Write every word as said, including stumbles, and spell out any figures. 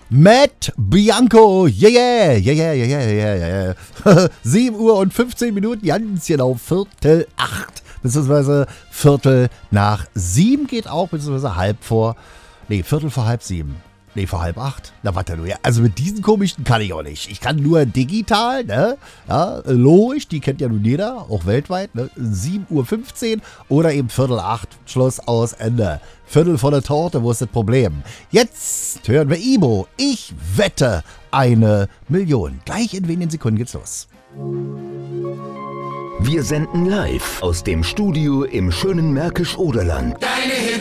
Matt Bianco, yeah, yeah, yeah, yeah, yeah, yeah, yeah, yeah. sieben Uhr und fünfzehn Minuten, ganz genau, Viertel acht, beziehungsweise Viertel nach sieben geht auch, beziehungsweise halb vor, nee, Viertel vor halb sieben. Nee, vor halb acht. Na, warte nur, ja. Also mit diesen komischen kann ich auch nicht. Ich kann nur digital, ne? Ja, logisch, die kennt ja nun jeder, auch weltweit, ne? sieben Uhr fünfzehn oder eben Viertel acht. Schluss, aus, Ende. Viertel vor der Torte, wo ist das Problem? Jetzt hören wir Ibo. Ich wette eine Million. Gleich in wenigen Sekunden geht's los. Wir senden live aus dem Studio im schönen Märkisch-Oderland. Deine Hits.